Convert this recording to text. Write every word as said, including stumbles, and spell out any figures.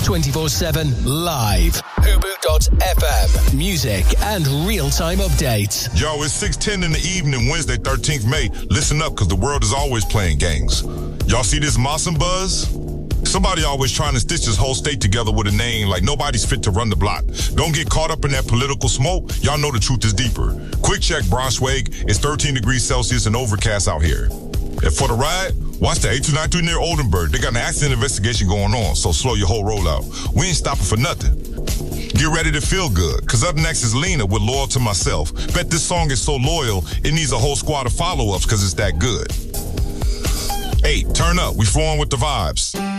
twenty-four seven live. Hubu dot F M. Music and real-time updates. Yo, it's six ten in the evening, Wednesday, thirteenth of May. Listen up, because the world is always playing games. Y'all see this Moss and Buzz? Somebody always trying to stitch this whole state together with a name like nobody's fit to run the block. Don't get caught up in that political smoke. Y'all know the truth is deeper. Quick check, Braunschweig. It's thirteen degrees Celsius and overcast out here. And for the ride, watch the eight two nine three near Oldenburg. They got an accident investigation going on, so slow your whole rollout. We ain't stopping for nothing. Get ready to feel good, because up next is Lena with Loyal to Myself. Bet this song is so loyal, it needs a whole squad of follow-ups because it's that good. Eight, turn up. We flowing with the vibes.